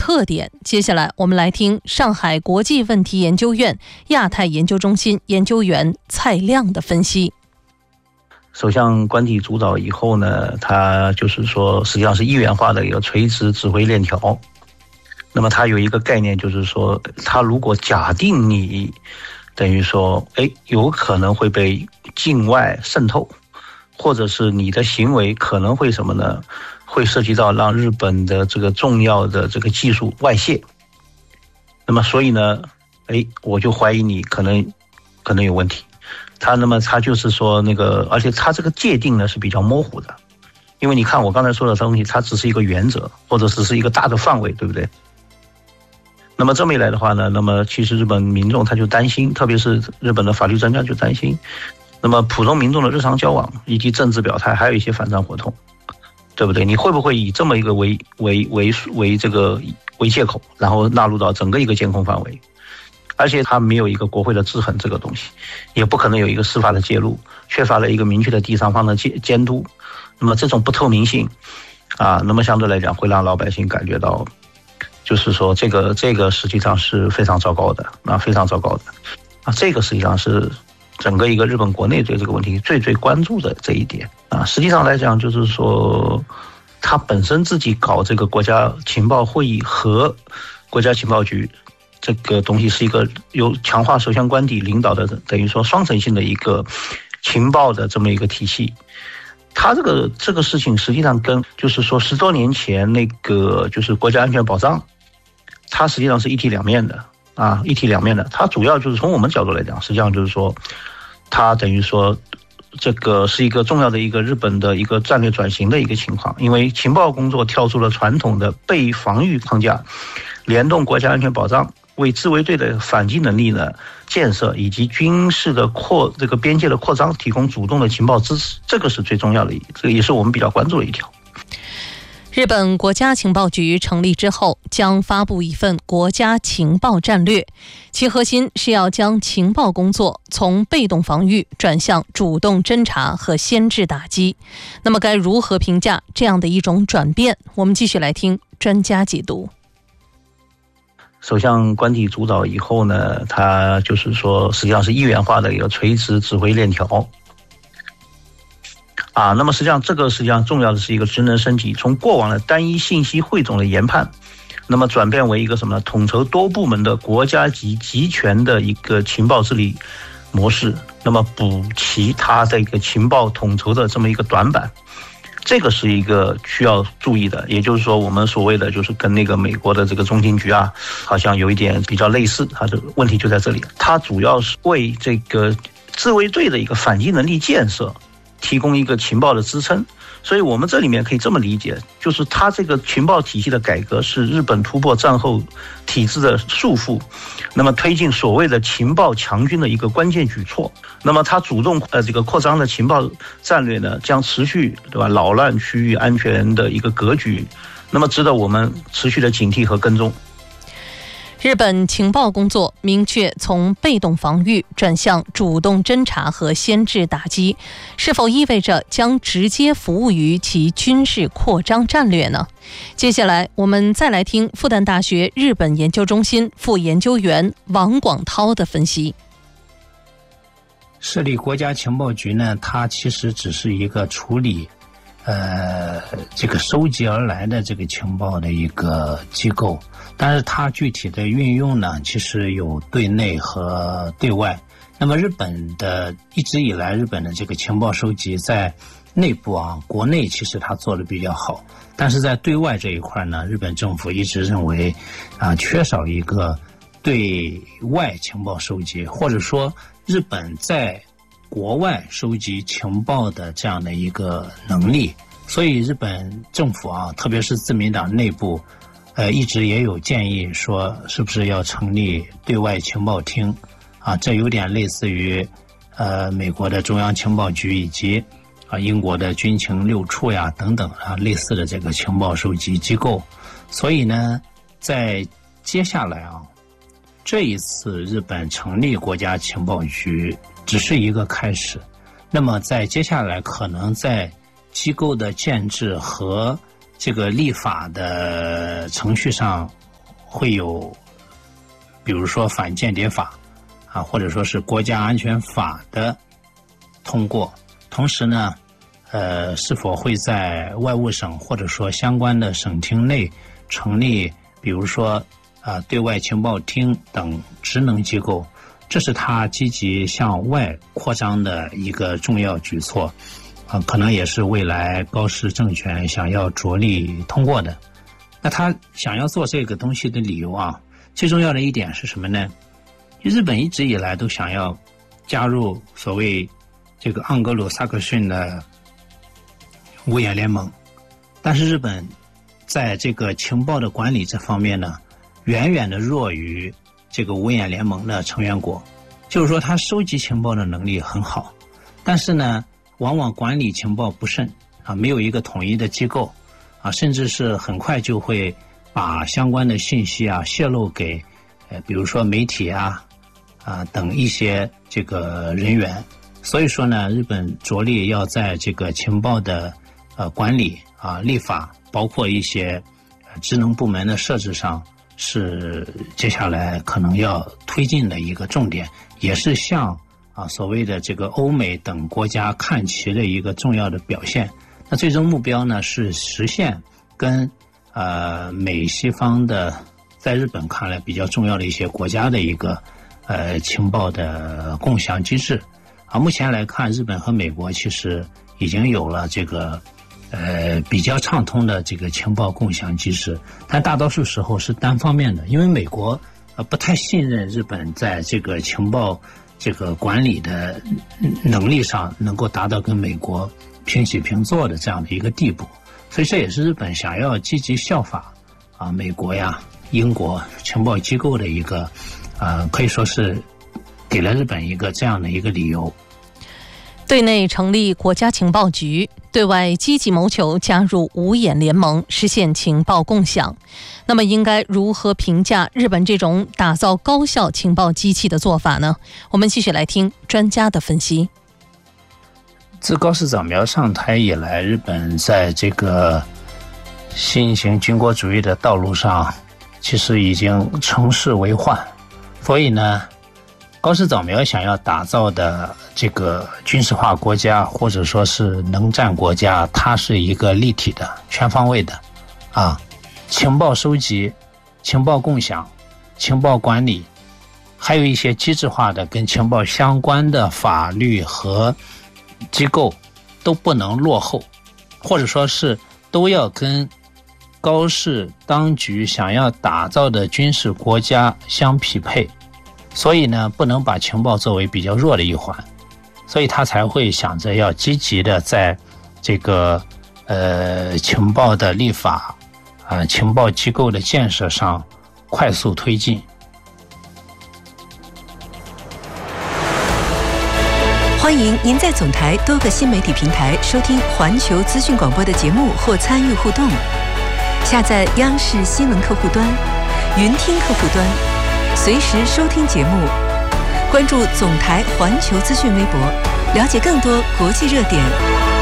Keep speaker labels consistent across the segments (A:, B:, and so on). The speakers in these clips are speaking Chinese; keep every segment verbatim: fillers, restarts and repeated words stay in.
A: 特点。接下来我们来听上海国际问题研究院亚太研究中心研究员蔡亮的分析。
B: 首相官邸主导以后呢，它就是说实际上是一元化的一个垂直指挥链条。那么它有一个概念，就是说它如果假定你等于说哎有可能会被境外渗透，或者是你的行为可能会什么呢，会涉及到让日本的这个重要的这个技术外泄，那么所以呢哎我就怀疑你可能可能有问题。他那么他就是说那个，而且他这个界定呢是比较模糊的，因为你看我刚才说的东西，它只是一个原则，或者只是一个大的范围，对不对？那么这么一来的话呢，那么其实日本民众他就担心，特别是日本的法律专家就担心，那么普通民众的日常交往以及政治表态，还有一些反战活动，对不对？你会不会以这么一个为为为为这个为借口，然后纳入到整个一个监控范围？而且它没有一个国会的制衡这个东西，也不可能有一个司法的介入，缺乏了一个明确的第三方的监监督。那么这种不透明性啊，那么相对来讲会让老百姓感觉到，就是说这个这个实际上是非常糟糕的啊，非常糟糕的啊，这个实际上是整个一个日本国内对这个问题最最关注的这一点啊。实际上来讲，就是说他本身自己搞这个国家情报会议和国家情报局。这个东西是一个由强化首相官邸领导的，等于说双层性的一个情报的这么一个体系。他这个这个事情实际上跟就是说十多年前那个就是国家安全保障，它实际上是一体两面的啊，一体两面的。它主要就是从我们角度来讲，实际上就是说，它等于说这个是一个重要的一个日本的一个战略转型的一个情况，因为情报工作跳出了传统的被防御框架，联动国家安全保障。为自卫队的反击能力呢建设以及军事的扩这个边界的扩张提供主动的情报支持，这个是最重要的，这个也是我们比较关注的一条。
A: 日本国家情报局成立之后，将发布一份国家情报战略，其核心是要将情报工作从被动防御转向主动侦查和先制打击。那么该如何评价这样的一种转变？我们继续来听专家解读。
B: 首相官邸主导以后呢，它就是说实际上是一元化的一个垂直指挥链条啊。那么实际上这个实际上重要的是一个职能升级，从过往的单一信息汇总的研判，那么转变为一个什么呢？统筹多部门的国家级集权的一个情报治理模式，那么补齐它的一个情报统筹的这么一个短板。这个是一个需要注意的，也就是说我们所谓的就是跟那个美国的这个中情局啊好像有一点比较类似，它的问题就在这里，它主要是为这个自卫队的一个反击能力建设提供一个情报的支撑。所以我们这里面可以这么理解，就是它这个情报体系的改革是日本突破战后体制的束缚，那么推进所谓的情报强军的一个关键举措。那么它主动呃这个扩张的情报战略呢，将持续对吧扰乱区域安全的一个格局，那么值得我们持续的警惕和跟踪。
A: 日本情报工作明确从被动防御转向主动侦查和先制打击，是否意味着将直接服务于其军事扩张战略呢？接下来我们再来听复旦大学日本研究中心副研究员王广涛的分析。
C: 设立国家情报局呢，它其实只是一个处理呃这个收集而来的这个情报的一个机构，但是它具体的运用呢，其实有对内和对外。那么日本的一直以来，日本的这个情报收集在内部啊，国内其实它做得比较好，但是在对外这一块呢，日本政府一直认为啊，缺少一个对外情报收集，或者说日本在国外收集情报的这样的一个能力。所以日本政府啊，特别是自民党内部呃，一直也有建议说，是不是要成立对外情报厅啊？这有点类似于呃美国的中央情报局以及啊英国的军情六处呀等等啊类似的这个情报收集机构。所以呢，在接下来啊，这一次日本成立国家情报局只是一个开始，那么在接下来可能在机构的建制和这个立法的程序上会有，比如说反间谍法啊，或者说是国家安全法的通过。同时呢，呃，是否会在外务省或者说相关的省厅内成立，比如说啊、呃、对外情报厅等职能机构，这是他积极向外扩张的一个重要举措啊、呃，可能也是未来高市政权想要着力通过的。那他想要做这个东西的理由啊，最重要的一点是什么呢？日本一直以来都想要加入所谓这个盎格鲁撒克逊的五眼联盟，但是日本在这个情报的管理这方面呢，远远的弱于这个五眼联盟的成员国。就是说，他收集情报的能力很好，但是呢，往往管理情报不慎啊，没有一个统一的机构啊，甚至是很快就会把相关的信息啊泄露给呃，比如说媒体啊啊等一些这个人员。所以说呢，日本着力要在这个情报的呃管理啊、立法，包括一些职能部门的设置上，是接下来可能要推进的一个重点，也是向啊所谓的这个欧美等国家看齐的一个重要的表现。那最终目标呢，是实现跟呃美西方的在日本看来比较重要的一些国家的一个呃情报的共享机制。啊，目前来看，日本和美国其实已经有了这个呃比较畅通的这个情报共享机制，但大多数时候是单方面的，因为美国呃不太信任日本在这个情报这个管理的能力上能够达到跟美国平起平坐的这样的一个地步，所以这也是日本想要积极效法啊美国呀、英国情报机构的一个呃可以说是给了日本一个这样的一个理由。
A: 对内成立国家情报局，对外积极谋求加入五眼联盟，实现情报共享。那么应该如何评价日本这种打造高效情报机器的做法呢？我们继续来听专家的分析。
C: 自高市早苗上台以来，日本在这个新型军国主义的道路上其实已经乘势为患，所以呢高市早苗想要打造的这个军事化国家，或者说是能战国家，它是一个立体的、全方位的啊，情报收集、情报共享、情报管理，还有一些机制化的跟情报相关的法律和机构都不能落后，或者说是都要跟高市当局想要打造的军事国家相匹配。所以呢，不能把情报作为比较弱的一环，所以他才会想着要积极的在这个呃情报的立法啊、呃、情报机构的建设上快速推进。
D: 欢迎您在总台多个新媒体平台收听环球资讯广播的节目或参与互动。下载央视新闻客户端、云听客户端，随时收听节目，关注总台环球资讯微博，了解更多国际热点。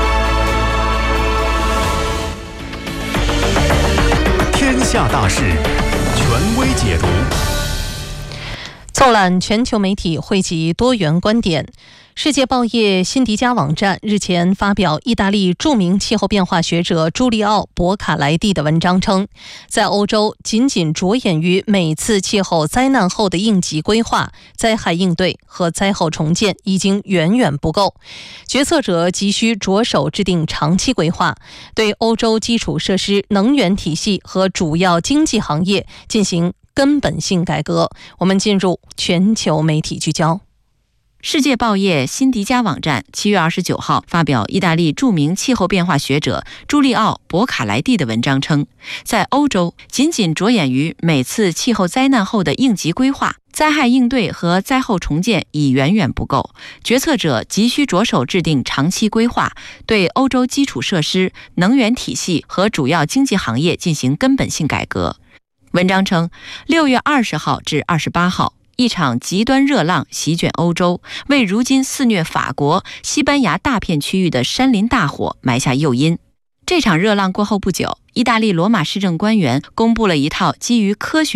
E: 天下大事，权威解读。
A: 纵览全球媒体，汇集多元观点。世界报业辛迪加网站日前发表意大利著名气候变化学者朱利奥·博卡莱蒂的文章称，在欧洲仅仅着眼于每次气候灾难后的应急规划、灾害应对和灾后重建已经远远不够，决策者急需着手制定长期规划，对欧洲基础设施、能源体系和主要经济行业进行根本性改革。我们进入全球媒体聚焦。
F: 世界报业辛迪加网站七月二十九号发表意大利著名气候变化学者朱利奥·博卡莱蒂的文章称，在欧洲仅仅着眼于每次气候灾难后的应急规划、灾害应对和灾后重建已远远不够，决策者急需着手制定长期规划，对欧洲基础设施、能源体系和主要经济行业进行根本性改革。文章称，六月二十号至二十八号，一场极端热浪席卷欧洲，为如今肆虐法国、西班牙大片区域的山林大火埋下诱因。这场热浪过后不久，意大利罗马市政官员公布了一套基于科学